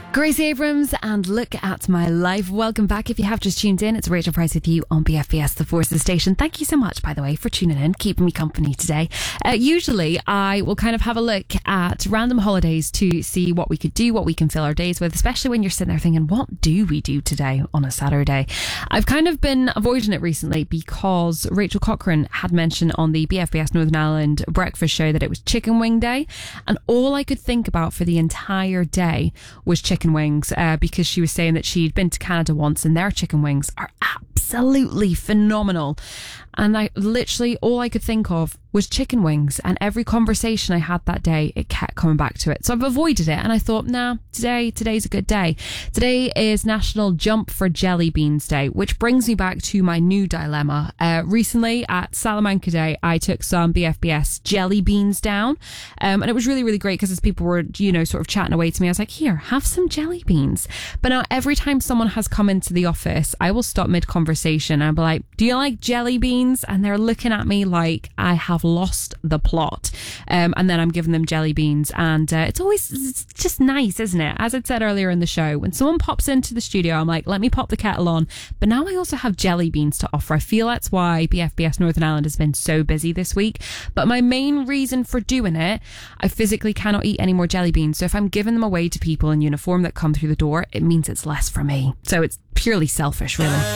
Grace Abrams and Look at My Life. Welcome back. If you have just tuned in, it's Rachel Price with you on BFBS, the Forces Station. Thank you so much, by the way, for tuning in, keeping me company today. Usually, I will kind of have a look at random holidays to see what we could do, what we can fill our days with, especially when you're sitting there thinking, what do we do today on a Saturday? I've kind of been avoiding it recently because Rachel Cochrane had mentioned on the BFBS Northern Ireland breakfast show that it was Chicken Wing Day, and all I could think about for the entire day was chicken wings, because she was saying that she'd been to Canada once and their chicken wings are absolutely phenomenal. And I literally, all I could think of was chicken wings, and every conversation I had that day, it kept coming back to it. So I've avoided it, and I thought, nah, today's a good day. Today is National Jump for Jelly Beans Day, which brings me back to my new dilemma. Recently at Salamanca Day, I took some BFBS jelly beans down, and it was really, really great because as people were, sort of chatting away to me, I was like, here, have some jelly beans. But now every time someone has come into the office, I will stop mid-conversation and be like, do you like jelly beans? And they're looking at me like I have lost the plot. And then I'm giving them jelly beans, and it's just nice, isn't it? As I said earlier in the show, when someone pops into the studio, I'm like, let me pop the kettle on. But now I also have jelly beans to offer. I feel that's why BFBS Northern Ireland has been so busy this week. But my main reason for doing it, I physically cannot eat any more jelly beans. So if I'm giving them away to people in uniform that come through the door, it means it's less for me. So it's purely selfish, really.